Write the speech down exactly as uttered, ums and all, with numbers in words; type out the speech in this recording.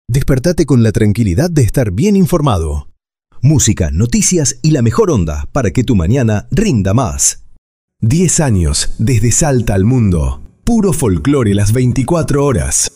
Despertate con la tranquilidad de estar bien informado. Música, noticias y la mejor onda para que tu mañana rinda más. diez años desde Salta al mundo. Puro folclore las veinticuatro horas.